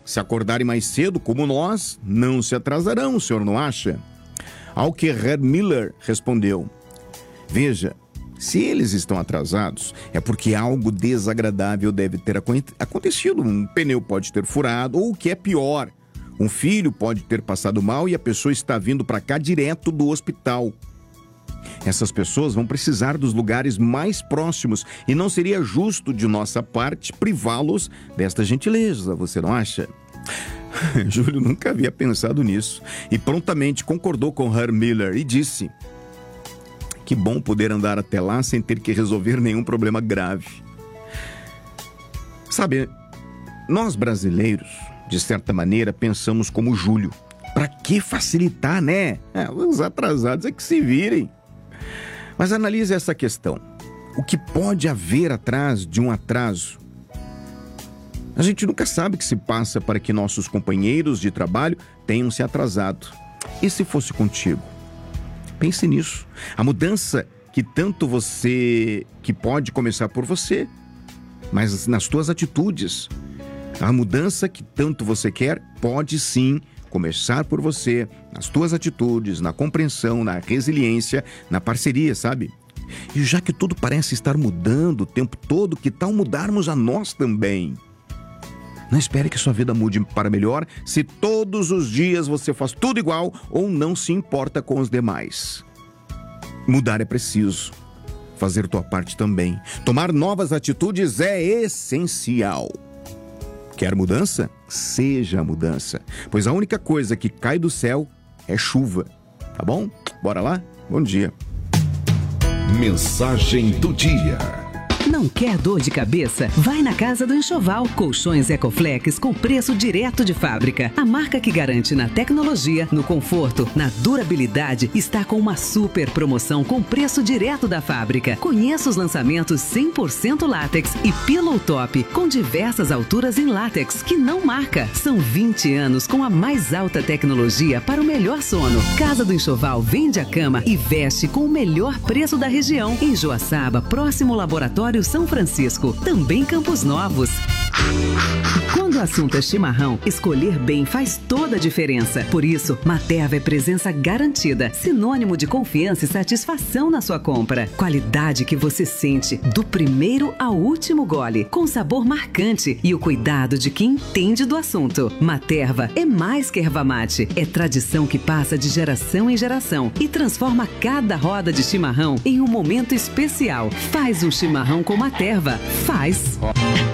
se acordarem mais cedo, como nós, não se atrasarão, o senhor não acha? Ao que Herr Miller respondeu: veja, se eles estão atrasados, é porque algo desagradável deve ter acontecido. Um pneu pode ter furado, ou o que é pior, um filho pode ter passado mal e a pessoa está vindo para cá direto do hospital. Essas pessoas vão precisar dos lugares mais próximos e não seria justo de nossa parte privá-los desta gentileza, você não acha? Júlio nunca havia pensado nisso e prontamente concordou com Herr Miller e disse: que bom poder andar até lá sem ter que resolver nenhum problema grave. Sabe, nós brasileiros, de certa maneira, pensamos como Júlio. Para que facilitar, né? Os atrasados é que se virem. Mas analise essa questão. O que pode haver atrás de um atraso? A gente nunca sabe o que se passa para que nossos companheiros de trabalho tenham se atrasado. E se fosse contigo? Pense nisso. A mudança que pode começar por você, mas nas tuas atitudes. A mudança que tanto você quer pode sim começar por você, nas tuas atitudes, na compreensão, na resiliência, na parceria, sabe? E já que tudo parece estar mudando o tempo todo, que tal mudarmos a nós também? Não espere que sua vida mude para melhor se todos os dias você faz tudo igual ou não se importa com os demais. Mudar é preciso. Fazer tua parte também. Tomar novas atitudes é essencial. Quer mudança? Seja a mudança. Pois a única coisa que cai do céu é chuva. Tá bom? Bora lá? Bom dia. Mensagem do dia. Não quer dor de cabeça? Vai na Casa do Enxoval. Colchões Ecoflex com preço direto de fábrica. A marca que garante na tecnologia, no conforto, na durabilidade, está com uma super promoção com preço direto da fábrica. Conheça os lançamentos 100% látex e Pillow Top com diversas alturas em látex que não marca. São 20 anos com a mais alta tecnologia para o melhor sono. Casa do Enxoval vende a cama e veste com o melhor preço da região. Em Joaçaba, próximo ao Laboratório São Francisco, também Campos Novos. Quando o assunto é chimarrão, escolher bem faz toda a diferença. Por isso, Materva é presença garantida, sinônimo de confiança e satisfação na sua compra. Qualidade que você sente do primeiro ao último gole, com sabor marcante e o cuidado de quem entende do assunto. Materva é mais que erva mate, é tradição que passa de geração em geração e transforma cada roda de chimarrão em um momento especial. Faz um chimarrão com Materva. Faz!